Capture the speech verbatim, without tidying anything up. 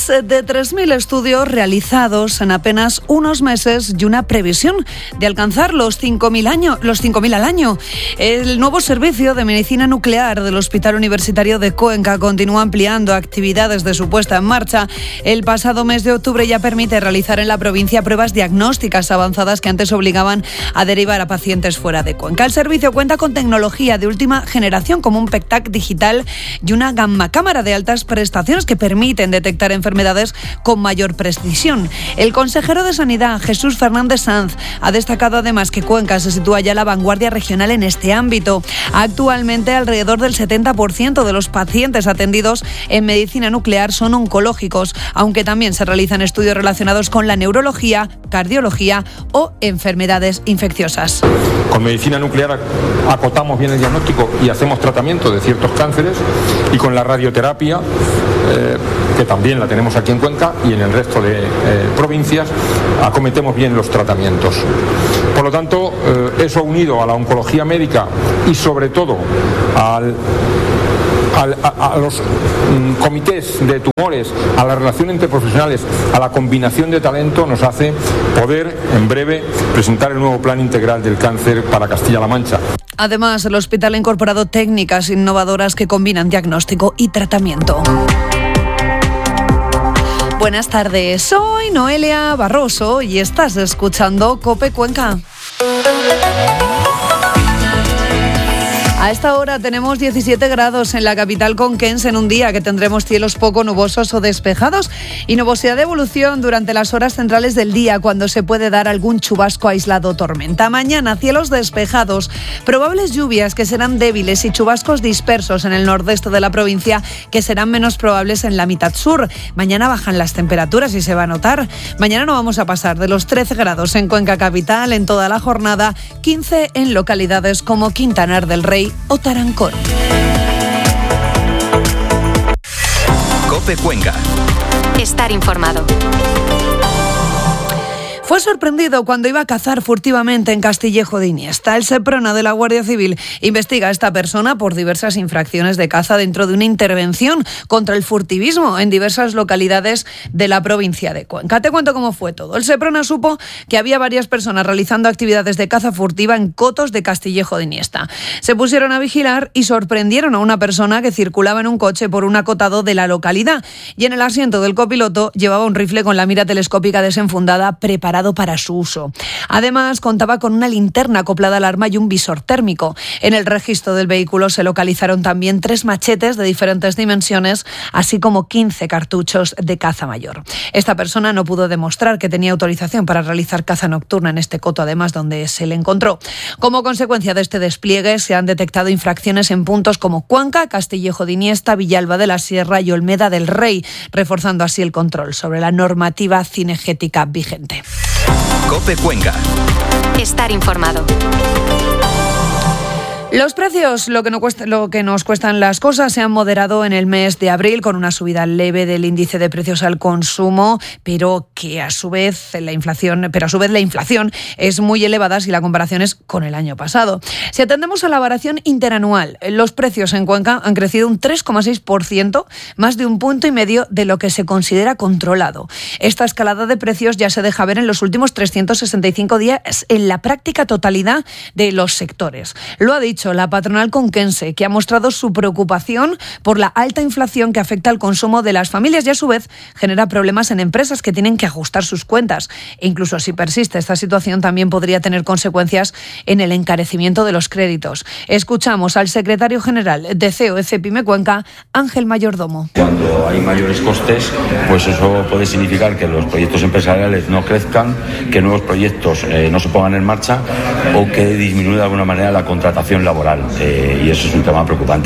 Más de tres mil estudios realizados en apenas unos meses y una previsión de alcanzar los cinco mil año, los cinco mil al año. El nuevo servicio de medicina nuclear del Hospital Universitario de Cuenca continúa ampliando actividades de su puesta en marcha. El pasado mes de octubre ya permite realizar en la provincia pruebas diagnósticas avanzadas que antes obligaban a derivar a pacientes fuera de Cuenca. El servicio cuenta con tecnología de última generación como un P E C T A C digital y una gamma cámara de altas prestaciones que permiten detectar enfermedades con mayor precisión. El consejero de Sanidad, Jesús Fernández Sanz, ha destacado además que Cuenca se sitúa ya a la vanguardia regional en este ámbito. Actualmente, alrededor del setenta por ciento de los pacientes atendidos en medicina nuclear son oncológicos, aunque también se realizan estudios relacionados con la neurología, cardiología o enfermedades infecciosas. Con medicina nuclear acotamos bien el diagnóstico y hacemos tratamiento de ciertos cánceres, y con la radioterapia, eh, que también la tenemos aquí en Cuenca y en el resto de eh, provincias, acometemos bien los tratamientos. Por lo tanto, eh, eso unido a la oncología médica y sobre todo al A, a, a los mm, comités de tumores, a la relación entre profesionales, a la combinación de talento, nos hace poder en breve presentar el nuevo plan integral del cáncer para Castilla-La Mancha. Además, el hospital ha incorporado técnicas innovadoras que combinan diagnóstico y tratamiento. Buenas tardes, soy Noelia Barroso y estás escuchando COPE Cuenca. A esta hora tenemos diecisiete grados en la capital conquense, en un día que tendremos cielos poco nubosos o despejados y nubosidad de evolución durante las horas centrales del día, cuando se puede dar algún chubasco aislado o tormenta. Mañana, cielos despejados, probables lluvias que serán débiles y chubascos dispersos en el nordeste de la provincia, que serán menos probables en la mitad sur. Mañana bajan las temperaturas y se va a notar. Mañana no vamos a pasar de los trece grados en Cuenca capital en toda la jornada, quince en localidades como Quintanar del Rey o Tarancón. COPE Cuenca. Estar informado. Fue sorprendido cuando iba a cazar furtivamente en Castillejo de Iniesta. El Seprona de la Guardia Civil investiga a esta persona por diversas infracciones de caza dentro de una intervención contra el furtivismo en diversas localidades de la provincia de Cuenca. Te cuento cómo fue todo. El Seprona supo que había varias personas realizando actividades de caza furtiva en cotos de Castillejo de Iniesta. Se pusieron a vigilar y sorprendieron a una persona que circulaba en un coche por un acotado de la localidad, y en el asiento del copiloto llevaba un rifle con la mira telescópica desenfundada preparada para su uso. Además, contaba con una linterna acoplada al arma y un visor térmico. En el registro del vehículo se localizaron también tres machetes de diferentes dimensiones, así como quince cartuchos de caza mayor. Esta persona no pudo demostrar que tenía autorización para realizar caza nocturna en este coto, además donde se le encontró. Como consecuencia de este despliegue, se han detectado infracciones en puntos como Cuenca, Castillejo de Iniesta, Villalba de la Sierra y Olmeda del Rey, reforzando así el control sobre la normativa cinegética vigente. COPE Cuenca. Estar informado. Los precios, lo que, no cuesta, lo que nos cuestan las cosas, se han moderado en el mes de abril con una subida leve del índice de precios al consumo, pero que a su vez la inflación, pero a su vez la inflación es muy elevada si la comparación es con el año pasado. Si atendemos a la variación interanual, los precios en Cuenca han crecido un tres coma seis por ciento, más de un punto y medio de lo que se considera controlado. Esta escalada de precios ya se deja ver en los últimos trescientos sesenta y cinco días en la práctica totalidad de los sectores. Lo ha dicho la patronal conquense, que ha mostrado su preocupación por la alta inflación que afecta al consumo de las familias y a su vez genera problemas en empresas que tienen que ajustar sus cuentas. E incluso si persiste esta situación, también podría tener consecuencias en el encarecimiento de los créditos. Escuchamos al secretario general de C E O E Pyme Cuenca, Ángel Mayordomo. Cuando hay mayores costes, pues eso puede significar que los proyectos empresariales no crezcan, que nuevos proyectos eh, no se pongan en marcha o que disminuya de alguna manera la contratación laboral. Eh, y eso es un tema preocupante.